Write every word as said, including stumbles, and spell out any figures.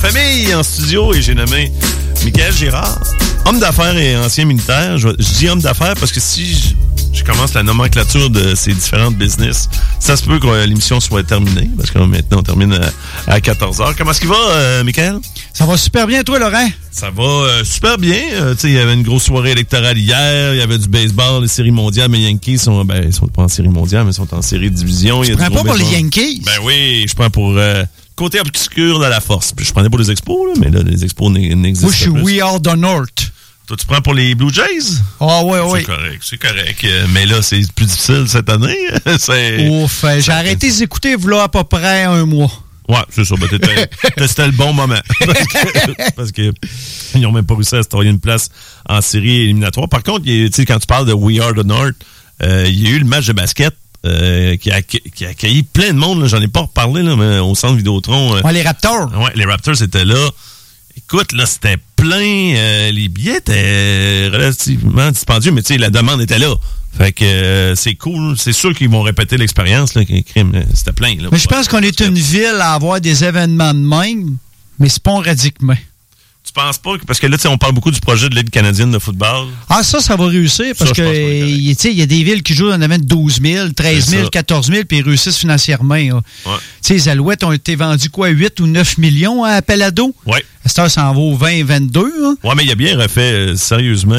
famille en studio et j'ai nommé Michael Girard, homme d'affaires et ancien militaire. Je, je dis homme d'affaires parce que si je, je commence la nomenclature de ces différentes business, ça se peut que l'émission soit terminée parce que maintenant on termine à, à quatorze heures. Comment est-ce qu'il va, euh, Michael? Ça va super bien, toi, Laurent? Ça va euh, super bien. Euh, tu sais, il y avait une grosse soirée électorale hier. Il y avait du baseball, les séries mondiales. Mais les Yankees sont, ben, ils sont pas en série mondiale, mais ils sont en série de division. Tu prends pas pour baseball. les Yankees? Ben oui, je prends pour euh, côté obscur de la force. Je prenais pour les Expos, là, mais là, les Expos n'existent pas. Moi, je suis plus. We Are the North. Toi, tu prends pour les Blue Jays? Ah oui, oui. C'est correct, c'est correct. Euh, mais là, c'est plus difficile cette année. c'est, Ouf, euh, j'ai arrêté de les écouter voilà à peu près un mois. Ouais, c'est ça. Ben, t'étais, c'était le bon moment. Parce que, parce que ils n'ont même pas réussi à se trouver une place en série éliminatoire. Par contre, tu sais, quand tu parles de We Are the North, euh, il y a eu le match de basket euh, qui, a, qui a accueilli plein de monde. Là. J'en ai pas reparlé là, mais au centre Vidéotron. Euh, ouais, les Raptors. Ouais, les Raptors étaient là. Écoute, là, c'était plein. Euh, les billets étaient relativement dispendieux, mais tu sais, la demande était là. Fait que euh, c'est cool. C'est sûr qu'ils vont répéter l'expérience. Là, c'était plein. Là, mais je pense qu'on est une ville à avoir des événements de même, mais sporadiquement. Tu penses pas que, parce que là, tu sais, on parle beaucoup du projet de Ligue canadienne de football. Ah, ça, ça va réussir parce ça, que, tu sais, il y a des villes qui jouent en avant de douze mille, treize mille, quatorze mille, puis ils réussissent financièrement. Ouais. Tu sais, les Alouettes ont été vendues, quoi, huit ou neuf millions à Pelado? Oui. Ça, ça en vaut vingt, vingt-deux. Hein? Oui, mais il a bien refait, euh, sérieusement,